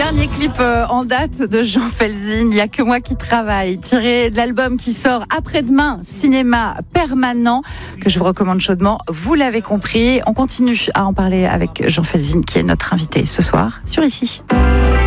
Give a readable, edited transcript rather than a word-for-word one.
Dernier clip en date de Jean Felzine, Il y a que moi qui travaille, tiré de l'album qui sort après-demain, Cinéma Permanent, que je vous recommande chaudement. Vous l'avez compris, on continue à en parler avec Jean Felzine qui est notre invité ce soir sur Ici.